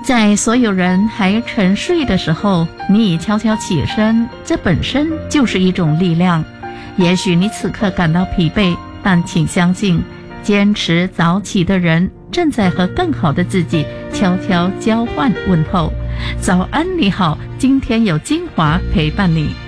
在所有人还沉睡的时候，你已悄悄起身，这本身就是一种力量。也许你此刻感到疲惫，但请相信，坚持早起的人正在和更好的自己悄悄交换问候。早安你好，今天有精华陪伴你。